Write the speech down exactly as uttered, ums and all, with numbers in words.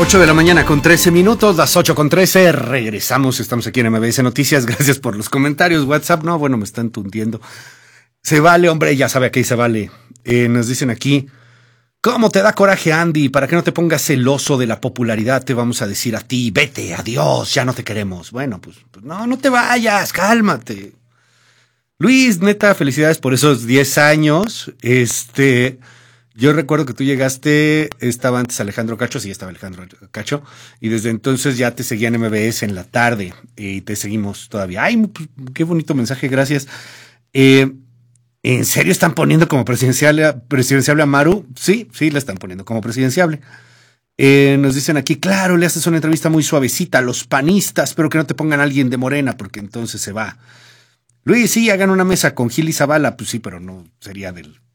ocho de la mañana con trece minutos, las ocho con trece, regresamos, estamos aquí en M B S Noticias, gracias por los comentarios, WhatsApp, no, bueno, me están tundiendo. Se vale, hombre, ya sabe aquí se vale. Eh, nos dicen aquí, ¿cómo te da coraje, Andy? Para que no te pongas celoso de la popularidad, te vamos a decir a ti, vete, adiós, ya no te queremos. Bueno, pues, pues no, no te vayas, cálmate. Luis, neta, felicidades por esos diez años, este... Yo recuerdo que tú llegaste, estaba antes Alejandro Cacho, sí, estaba Alejandro Cacho, y desde entonces ya te seguía en M B S en la tarde, y te seguimos todavía. Ay, qué bonito mensaje, gracias. Eh, ¿En serio están poniendo como presidenciable, presidenciable a Maru? Sí, sí, la están poniendo como presidenciable. Eh, nos dicen aquí, claro, le haces una entrevista muy suavecita a los panistas, pero que no te pongan a alguien de Morena, porque entonces se va. Luis, sí, hagan una mesa con Gil y Zavala, pues sí, pero no sería del